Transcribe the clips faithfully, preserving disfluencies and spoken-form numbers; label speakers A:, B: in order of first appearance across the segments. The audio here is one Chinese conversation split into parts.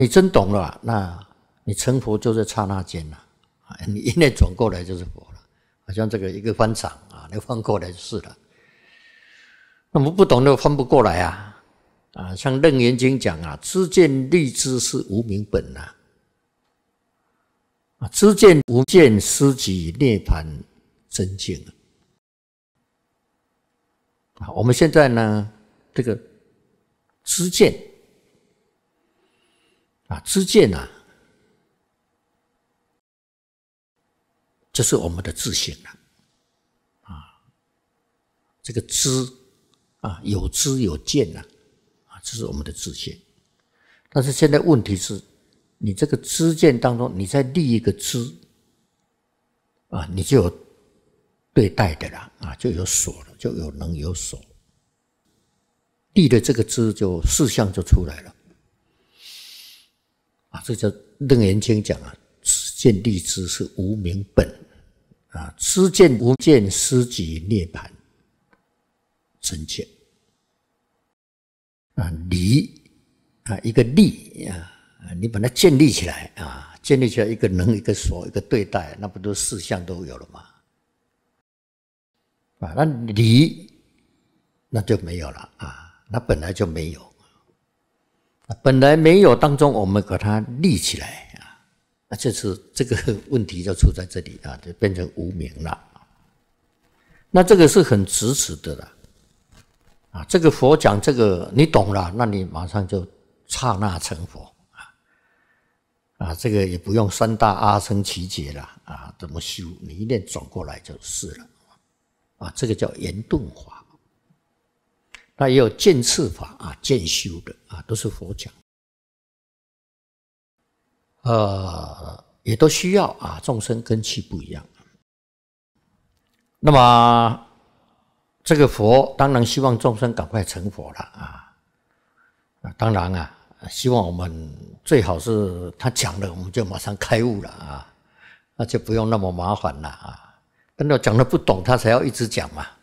A: 你真懂了，那你成佛就在刹那间了，你一念转过来就是佛了，好像这个一个翻场啊，你翻过来就是了。那么不懂的翻不过来啊，啊，像《楞严经》讲啊，知见立知是无明本呐，啊，知见无见思己涅槃真境啊。我们现在呢，这个知见啊，知见啊，就是我们的自性了啊。这个知啊，有知有见啊，啊，这是我们的自性。但是现在问题是，你这个知见当中，你在立一个知啊，你就有对待的啦啊，就有所了，就有能有所。立的这个知，就事相就出来了啊。这叫《楞严经》讲啊，知见立知是无明本啊，知见无见思己涅槃真见啊，理啊，一个立啊，你把它建立起来啊，建立起来一个能一个所一个对待，那不都事相都有了吗？啊，那理那就没有了啊。那本来就没有，本来没有当中，我们把它立起来啊，那这是这个问题就出在这里啊，就变成无明了。那这个是很直指的了啊。这个佛讲这个，你懂了，那你马上就刹那成佛啊啊，这个也不用三大阿僧祇劫了啊，怎么修？你一念转过来就是了啊，这个叫圆顿法。那也有渐次法啊，渐修的啊，都是佛讲，呃，也都需要啊，众生根器不一样。那么这个佛当然希望众生赶快成佛了啊，当然啊，希望我们最好是他讲了，我们就马上开悟了啊，那就不用那么麻烦了啊。但是讲的不懂，他才要一直讲嘛。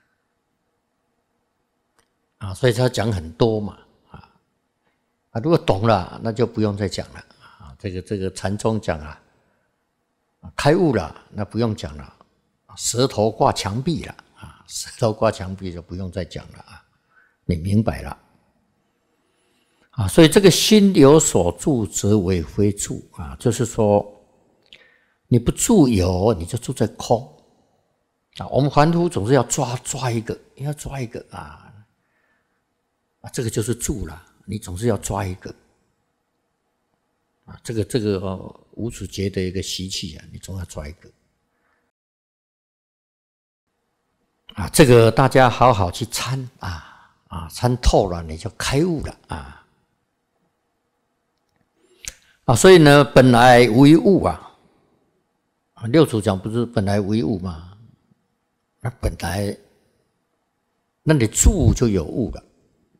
A: 啊，所以他讲很多嘛，啊，啊，如果懂了，那就不用再讲了啊。这个这个禅宗讲啊，开悟了，那不用讲了，舌头挂墙壁了啊，舌头挂墙壁就不用再讲了啊，你明白了啊。所以这个心有所住，则为非住啊，就是说你不住有，你就住在空啊。我们凡夫总是要抓抓一个，要抓一个啊。啊，这个就是住了，你总是要抓一个啊，这个这个、哦、无始劫的一个习气啊，你总要抓一个啊，这个大家好好去参啊啊，参透了你就开悟了啊啊，所以呢，本来无一物啊，六祖讲不是本来无一物吗？那本来，那你住就有物了。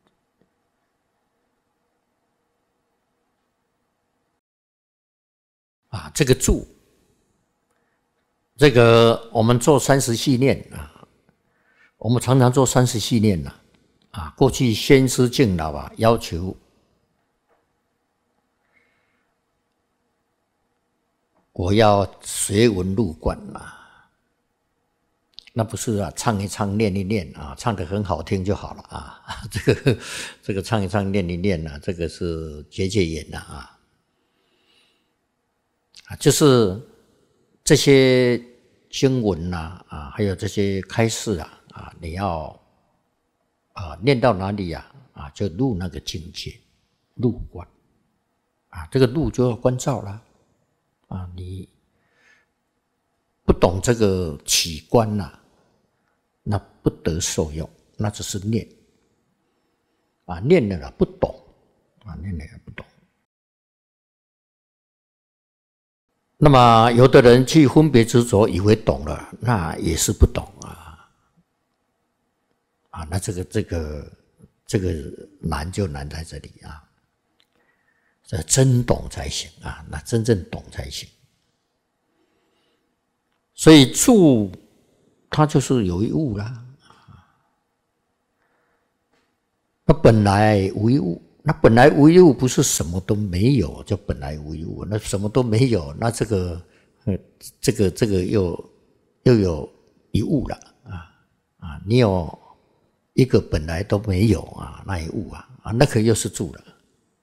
A: 啊，这个住，这个我们做三十系念啊，我们常常做三十系念呐啊。过去先师敬老啊，要求我要学文入观啊，那不是啊，唱一唱念一念啊，唱得很好听就好了啊。这个这个唱一唱念一念啊，这个是结结缘呐啊。就是这些经文呐啊，还有这些开示啊啊，你要啊念到哪里啊啊，就入那个境界，入观啊，这个入就要观照了啊，你不懂这个起观呐、啊，那不得受用，那只是念啊，念了了不懂啊，念了不懂。那么有的人去分别执着，以为懂了，那也是不懂啊！啊，那这个这个这个难就难在这里啊！这真懂才行啊，那真正懂才行。所以住它就是有一物啦，那本来无一物那本来无一物不是什么都没有，就本来无一物。那什么都没有，那这个，呃，这个这个又又有一物了啊啊！你有一个本来都没有啊，那一物啊啊，那个又是住了。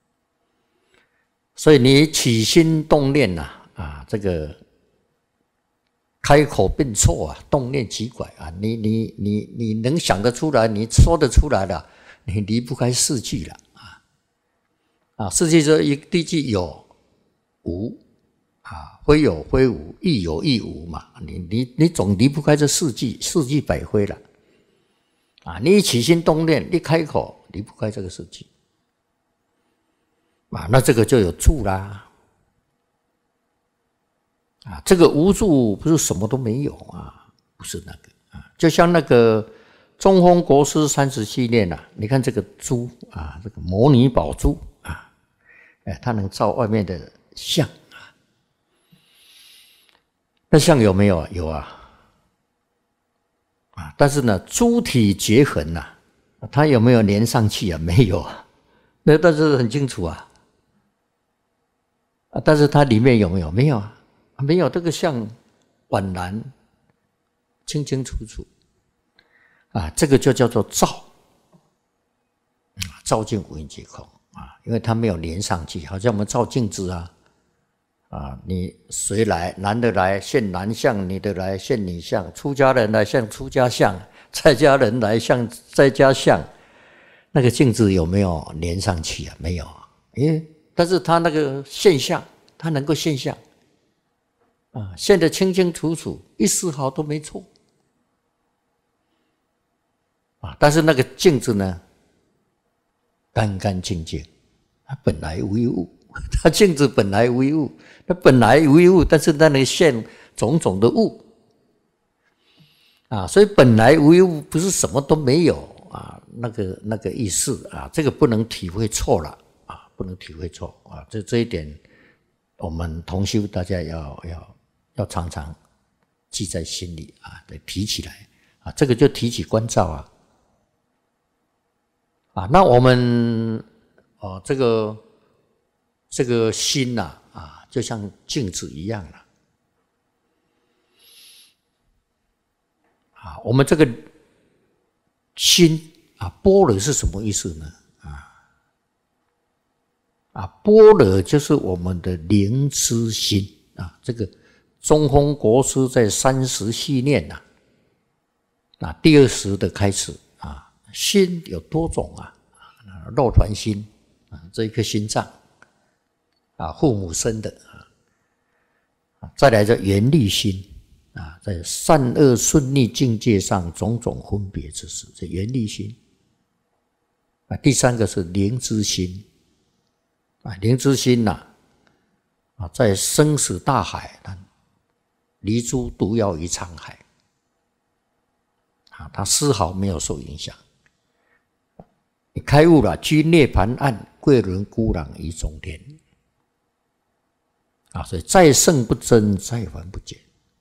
A: 所以你起心动念呐啊，这个开口便错啊，动念即拐啊！你你你你能想得出来，你说得出来了，你离不开四句了。啊，四句说一第一句有无啊，非有非无，亦有亦无嘛。你你你总离不开这四句，四句百非了啊！你一起心动念，一开口离不开这个四句啊，那这个就有住啦啊！这个无住不是什么都没有啊，不是那个啊，就像那个中峰国师三十七念啊，你看这个珠啊，这个摩尼宝珠。哎，它能照外面的相啊，那相有没有？有啊，啊，但是呢，珠体结痕呐、啊，它有没有连上去啊？没有啊，那但是很清楚啊，啊，但是它里面有没有？没有啊，没有这个相宛然清清楚楚啊，这个就叫做照啊，照见五蕴皆空。啊，因为它没有连上去，好像我们照镜子啊，啊，你谁来？男的来现男相，女的来现女相，出家人来现出家相，在家人来像在家相，那个镜子有没有连上去啊？没有啊，诶，但是它那个现象，它能够现象啊，现得清清楚楚，一丝毫都没错啊，但是那个镜子呢？干干净净，它本来无一物，它镜子本来无一物，它本来无一物，但是它能现种种的物啊，所以本来无一物不是什么都没有啊，那个那个意思啊，这个不能体会错了啊，不能体会错啊，这这一点我们同修大家要要要常常记在心里啊，得提起来啊，这个就提起关照啊。啊，那我们哦，这个这个心呐、啊，啊，就像镜子一样了。啊，我们这个心啊，般若是什么意思呢？啊啊，般若就是我们的灵知心啊。这个中峰国师在三十系念呐，啊，第二十的开始。心有多种啊，肉团心啊，这一颗心脏啊，父母生的啊，再来这缘力心啊，在善恶顺逆境界上种种分别之事，这缘力心啊。第三个是灵知心啊，灵知心呐啊，在生死大海，离诸毒药于沧海啊，它丝毫没有受影响。你开悟了，居涅盘岸，贵人孤朗于中天啊！所以再圣不增，再凡不减。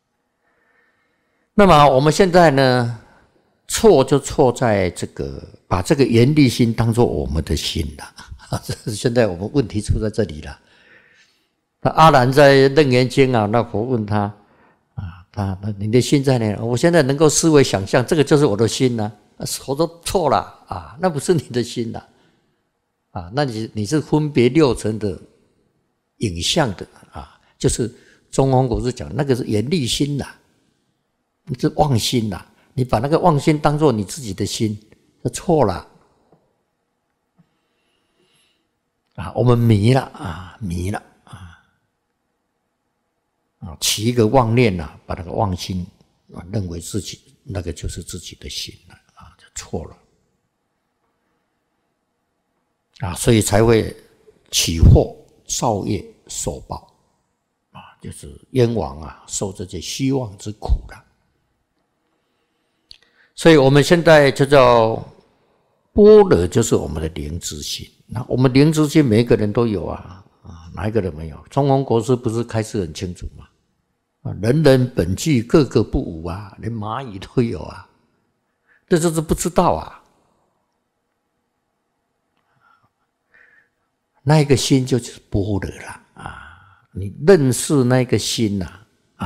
A: 那么我们现在呢，错就错在这个把这个缘力心当作我们的心了啊！现在我们问题出在这里了。那阿难在楞严经啊，那佛问他啊，他你的心在哪？我现在能够思维想象，这个就是我的心呢、啊。我说错了啊，那不是你的心了啊，那你你是分别六尘的影像的啊，就是中峰国师讲那个是缘力心呐，你是妄心呐，你把那个妄心当作你自己的心，这错了啊，我们迷了啊，迷了啊，啊，起一个妄念呐、啊，把那个妄心啊认为自己那个就是自己的心了。错了啊，所以才会起祸造业受报啊，就是冤枉啊，受这些虚妄之苦了。所以我们现在就叫般若，就是我们的灵知心。那我们灵知心每一个人都有啊，啊，哪一个人没有？中峰国师不是开示很清楚吗？啊，人人本具，个个不无啊，连蚂蚁都有啊。这就是不知道啊！ 那一个心就是般若了啊！你认识那个心呐、啊，